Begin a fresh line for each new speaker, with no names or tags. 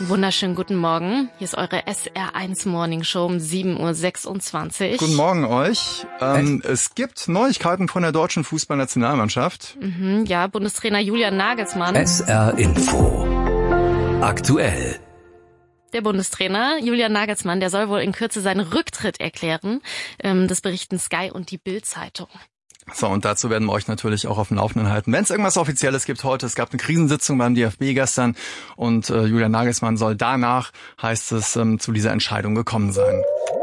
Wunderschönen guten Morgen. Hier ist eure SR1 Morning Show um 7.26 Uhr.
Guten Morgen euch. Es gibt Neuigkeiten von der deutschen Fußballnationalmannschaft.
Ja, Bundestrainer Julian Nagelsmann.
SR Info. Aktuell.
Der Bundestrainer Julian Nagelsmann, der soll wohl in Kürze seinen Rücktritt erklären. Das berichten Sky und die Bild-Zeitung.
So, und dazu werden wir euch natürlich auch auf dem Laufenden halten. Wenn es irgendwas Offizielles gibt heute, es gab eine Krisensitzung beim DFB gestern und Julian Nagelsmann soll danach, heißt es, zu dieser Entscheidung gekommen sein.